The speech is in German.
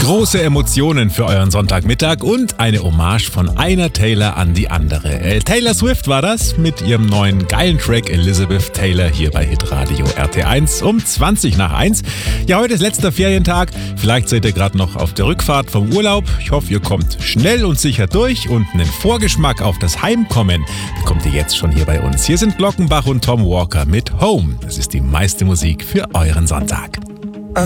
Große Emotionen für euren Sonntagmittag und eine Hommage von einer Taylor an die andere. Taylor Swift war das mit ihrem neuen geilen Track Elizabeth Taylor hier bei Hitradio RT1 um 20 nach 1. Ja, heute ist letzter Ferientag. Vielleicht seid ihr gerade noch auf der Rückfahrt vom Urlaub. Ich hoffe, ihr kommt schnell und sicher durch und einen Vorgeschmack auf das Heimkommen bekommt ihr jetzt schon hier bei uns. Hier sind Glockenbach und Tom Walker mit Home. Das ist die meiste Musik für euren Sonntag.